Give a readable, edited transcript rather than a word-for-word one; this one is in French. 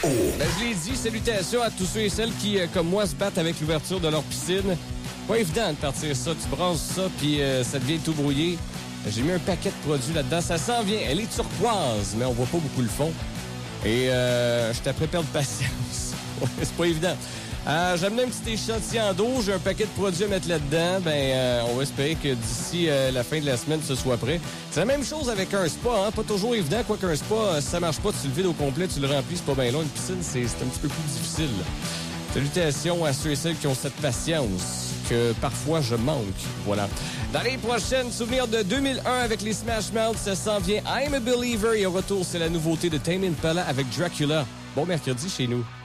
Ben, je l'ai dit, salutations à tous ceux et celles qui, comme moi, se battent avec l'ouverture de leur piscine. Pas évident de partir ça. Tu brasses ça, puis ça devient tout brouillé. J'ai mis un paquet de produits là-dedans. Ça s'en vient. Elle est turquoise, mais on voit pas beaucoup le fond. Et je t'apprends à perdre patience. Ouais, c'est pas évident. J'ai amené un petit échantillon d'eau. J'ai un paquet de produits à mettre là-dedans. On va espérer que d'ici la fin de la semaine, ce soit prêt. C'est la même chose avec un spa, hein? Pas toujours évident. Quoi qu'un spa, si ça marche pas, tu le vides au complet, tu le remplis, c'est pas bien long. Une piscine, c'est un petit peu plus difficile. Salutations à ceux et celles qui ont cette patience que parfois je manque. Voilà. Dans les prochaines souvenirs de 2001 avec les Smash Mouth, ça s'en vient I'm a Believer. Et au retour, c'est la nouveauté de Tame Impala avec Dracula. Bon mercredi chez nous.